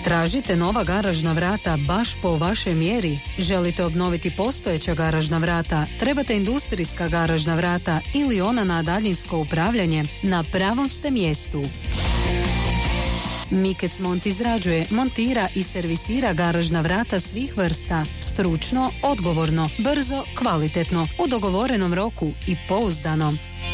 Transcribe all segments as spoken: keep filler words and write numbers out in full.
Tražite nova garažna vrata baš po vašoj mjeri? Želite obnoviti postojeća garažna vrata? Trebate industrijska garažna vrata ili ona na daljinsko upravljanje? Na pravom ste mjestu. Mikec Mont izrađuje, montira i servisira garažna vrata svih vrsta. Stručno, odgovorno, brzo, kvalitetno, u dogovorenom roku i pouzdano.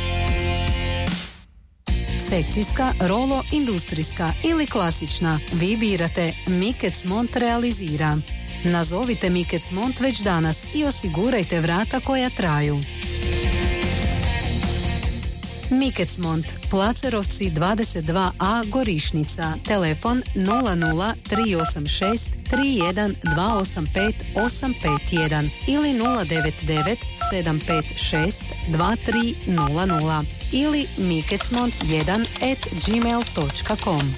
Sekcijska, rolo, industrijska ili klasična. Vi birate. Mikec Mont realizira. Nazovite Mikec Mont već danas i osigurajte vrata koja traju. Mikec Mont, Placerovci dvadeset dva a Gorišnica, telefon nula nula tri osam šest tri jedan dva osam pet osam pet jedan ili nula devet devet sedam pet šest dva tri nula nula ili mikecmont jedan at gmail dot com.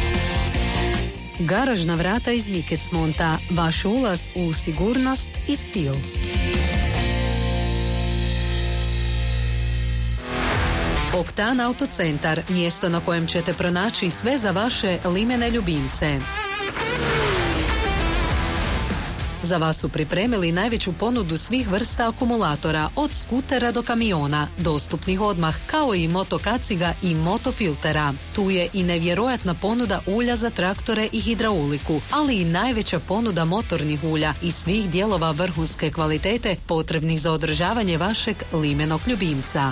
Garažna vrata iz Mikec Monta, vaš ulaz u sigurnost i stil. Oktan Autocentar, mjesto na kojem ćete pronaći sve za vaše limene ljubimce. Za vas su pripremili najveću ponudu svih vrsta akumulatora, od skutera do kamiona, dostupnih odmah, kao i motokaciga i motofiltera. Tu je i nevjerojatna ponuda ulja za traktore i hidrauliku, ali i najveća ponuda motornih ulja i svih dijelova vrhunske kvalitete potrebnih za održavanje vašeg limenog ljubimca.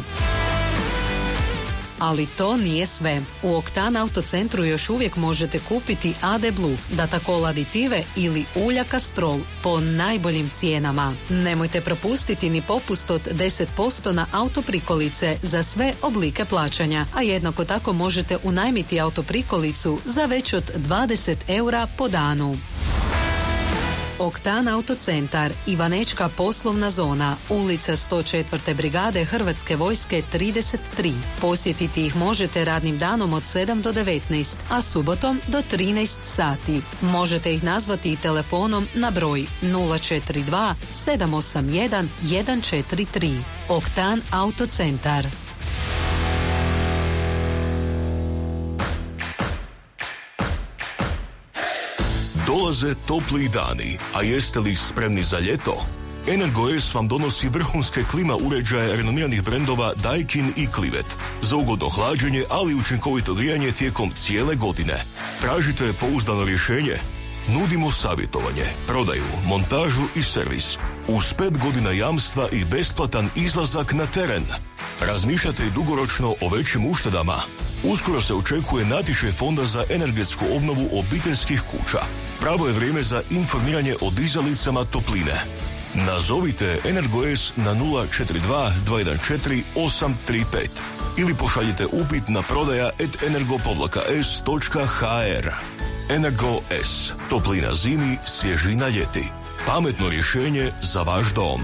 Ali to nije sve. U Oktan Autocentru još uvijek možete kupiti A D Blue, datakol aditive ili ulja Castrol po najboljim cijenama. Nemojte propustiti ni popust od deset posto na autoprikolice za sve oblike plaćanja, a jednako tako možete unajmiti autoprikolicu za već od dvadeset eura po danu. Oktan Autocentar, Ivanečka poslovna zona, ulica sto četvrte brigade Hrvatske vojske trideset tri. Posjetiti ih možete radnim danom od sedam do devetnaest, a subotom do trinaest sati. Možete ih nazvati i telefonom na broj nula četiri dva sedam osam jedan jedan četiri tri. Oktan Autocentar. Dolaze topli dani, a jeste li spremni za ljeto? Energoes vam donosi vrhunske klima uređaje renomiranih brendova Daikin i Clivet za ugodno hlađenje, ali učinkovito grijanje tijekom cijele godine. Tražite pouzdano rješenje? Nudimo savjetovanje, prodaju, montažu i servis. Uz pet godina jamstva i besplatan izlazak na teren. Razmišljate dugoročno o većim uštedama? Uskoro se očekuje natječaj Fonda za energetsku obnovu obiteljskih kuća. Pravo je vrijeme za informiranje o dizalicama topline. Nazovite Energoes na nula četiri dva dva jedan četiri osam tri pet ili pošaljite upit na prodaja at energo s točka h r. Energoes, toplina zimi, svježina ljeti. Pametno rješenje za vaš dom.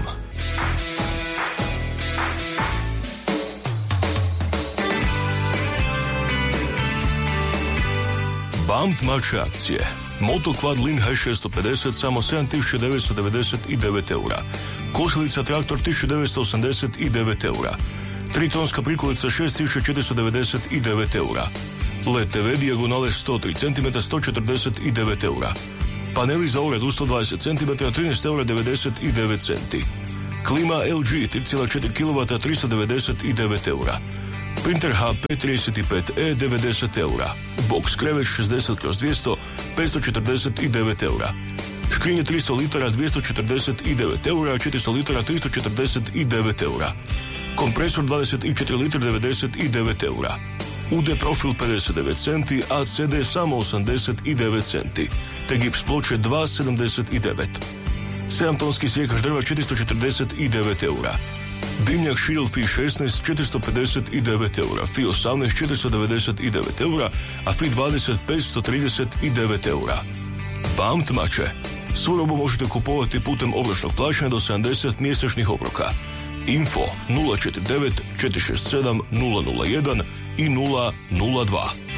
Bamt mače akcije. Moto Quad Lin H šesto pedeset samo sedam tisuća devetsto devedeset devet eura. Kosilica Traktor tisuću devetsto osamdeset devet eura. Tritonska prikolica šest tisuća četiristo devedeset devet eura. L E D T V dijagonale sto tri centimetra sto četrdeset devet eura. Paneli za ogradu sto dvadeset centimetara trinaest eura devedeset devet centi. Klima L G tri zarez četiri kilovata tristo devedeset devet eura. Printer H P trideset pet E devedeset eura. Box krevet šezdeset kroz dvjesto petsto četrdeset devet eura. Škrinje tristo litara dvjesto četrdeset devet eura, četiristo litara tristo četrdeset devet eura. Kompresor dvadeset četiri litra devedeset devet eura. U D profil pedeset devet centi, a C D samo osamdeset devet centi. Te gips ploče dva sedamdeset devet. sedam tonski sjekač drva četiristo četrdeset devet eura. Dimnjak Shieldfi šesnaest četiristo pedeset devet eura, Fi osamnaest četiristo devedeset devet eura, a Fi dvadeset petsto trideset devet eura. Bamt mače. Svu robu možete kupovati putem obročnog plaćanja do sedamdeset mjesečnih obroka. Info nula četiri devet četiri šest sedam nula nula jedan i nula nula dva.